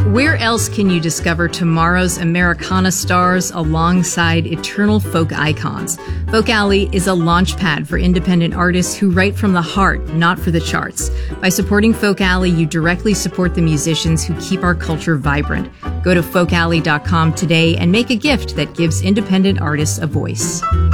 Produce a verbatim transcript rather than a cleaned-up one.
Where else can you discover tomorrow's Americana stars alongside eternal folk icons? Folk Alley is a launchpad for independent artists who write from the heart, not for the charts. By supporting Folk Alley, you directly support the musicians who keep our culture vibrant. Go to folk alley dot com today and make a gift that gives independent artists a voice.